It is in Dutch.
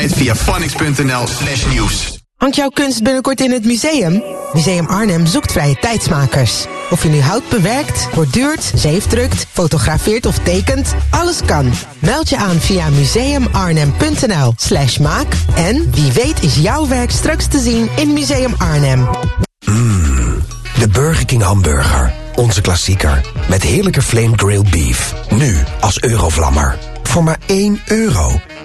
Via phonics.nl/nieuws. Hangt jouw kunst binnenkort in het museum? Museum Arnhem zoekt vrije tijdsmakers. Of je nu hout bewerkt, borduurt, zeefdrukt, fotografeert of tekent, alles kan. Meld je aan via museumarnhem.nl/maak. En wie weet is jouw werk straks te zien in Museum Arnhem. De Burger King hamburger. Onze klassieker. Met heerlijke flame grilled beef. Nu als Eurovlammer. Voor maar €1.